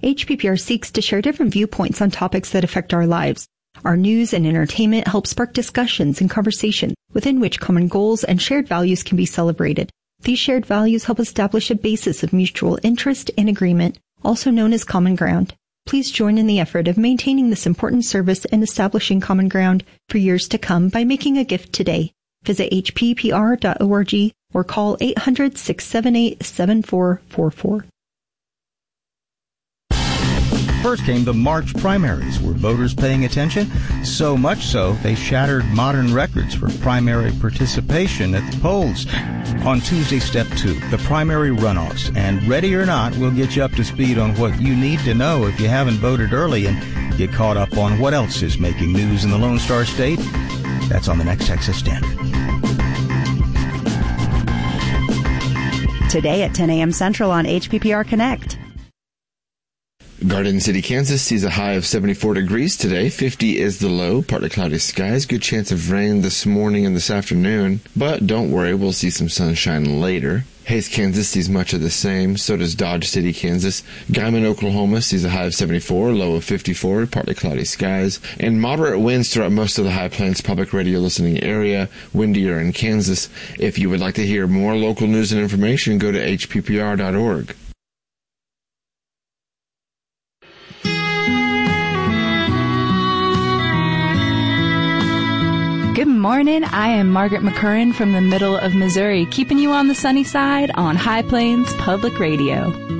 HPPR seeks to share different viewpoints on topics that affect our lives. Our news and entertainment help spark discussions and conversation within which common goals and shared values can be celebrated. These shared values help establish a basis of mutual interest and agreement, also known as common ground. Please join in the effort of maintaining this important service and establishing common ground for years to come by making a gift today. Visit hppr.org or call 800-678-7444. First came the March primaries. Were voters paying attention? So much so, they shattered modern records for primary participation at the polls. On Tuesday, Step 2, the primary runoffs. And Ready or Not will get you up to speed on what you need to know if you haven't voted early and get caught up on what else is making news in the Lone Star State. That's on the next Texas Standard. Today at 10 a.m. Central on HPPR Connect. Garden City, Kansas sees a high of 74 degrees today. 50 is the low. Partly cloudy skies. Good chance of rain this morning and this afternoon. But don't worry, we'll see some sunshine later. Hays, Kansas sees much of the same. So does Dodge City, Kansas. Guyman, Oklahoma sees a high of 74, low of 54, partly cloudy skies. And moderate winds throughout most of the High Plains public radio listening area. Windier in Kansas. If you would like to hear more local news and information, go to hppr.org. Good morning. I am Margaret McCurran from the middle of Missouri, keeping you on the sunny side on High Plains Public Radio.